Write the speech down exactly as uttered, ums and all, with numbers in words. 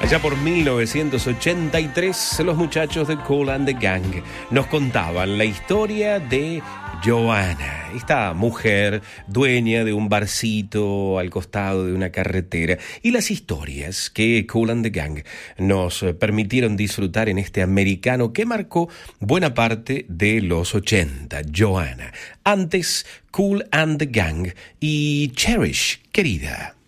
Allá por mil novecientos ochenta y tres, los muchachos de Kool and the Gang nos contaban la historia de Joanna, esta mujer dueña de un barcito al costado de una carretera, y las historias que Kool and the Gang nos permitieron disfrutar en este americano que marcó buena parte de los ochenta, Joanna. Antes, Kool and the Gang y Cherish, querida.